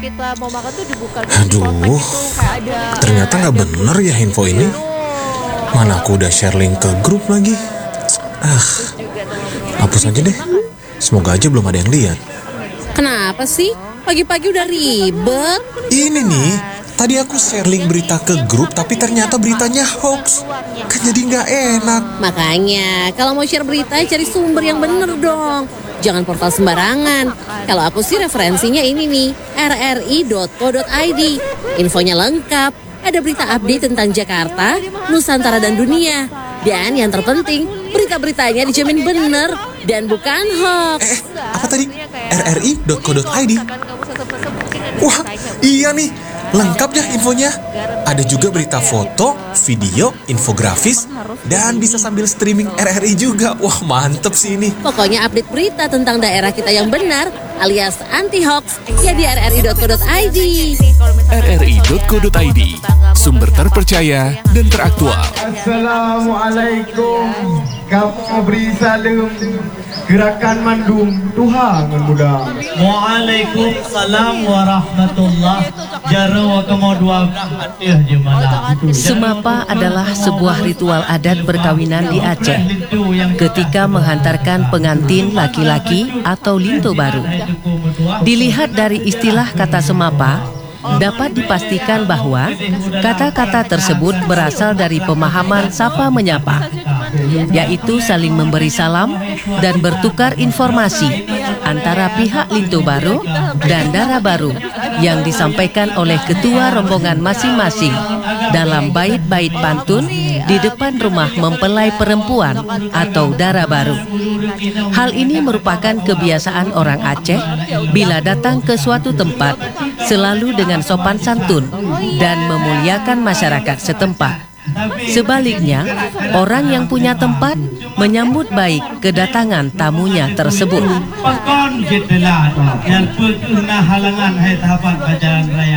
kita mau makan tuh dibuka dulu, Aduh, dikontak gitu, kayak ada. ternyata nggak bener ya info ini. Mana aku udah share link ke grup lagi. Hapus aja deh. Semoga aja belum ada yang lihat. Kenapa sih? Pagi-pagi udah ribet. Ini nih, tadi aku share link berita ke grup, tapi ternyata beritanya hoax. Kan jadi nggak enak. Makanya, kalau mau share berita, cari sumber yang bener dong. Jangan portal sembarangan. Kalau aku sih referensinya ini nih, rri.co.id. Infonya lengkap. Ada berita update tentang Jakarta, Nusantara, dan dunia. Dan yang terpenting, berita-beritanya dijamin bener dan bukan hoax. Apa tadi? rri.co.id. Wah, iya nih. Lengkap ya infonya. Ada juga berita foto, video, infografis, dan bisa sambil streaming RRI juga. Wah, mantep sih ini. Pokoknya update berita tentang daerah kita yang benar alias anti-hoax ya di rri.co.id. rri.co.id, sumber terpercaya dan teraktual. Assalamualaikum. Kamu beri salam gerakan mandum Tuhan muda. Waalaikumsalam warahmatullahi wabarakatuh. Sumapa adalah sebuah ritual adat perkawinan di Aceh. Ketika menghantarkan pengantin laki-laki atau linto baru. Dilihat dari istilah kata semapa, dapat dipastikan bahwa kata-kata tersebut berasal dari pemahaman sapa menyapa, yaitu saling memberi salam dan bertukar informasi antara pihak linto baru dan dara baru yang disampaikan oleh ketua rombongan masing-masing dalam bait-bait pantun di depan rumah mempelai perempuan atau dara baru. Hal ini merupakan kebiasaan orang Aceh bila datang ke suatu tempat selalu dengan sopan santun dan memuliakan masyarakat setempat. Sebaliknya, orang yang punya tempat menyambut baik kedatangan tamunya tersebut.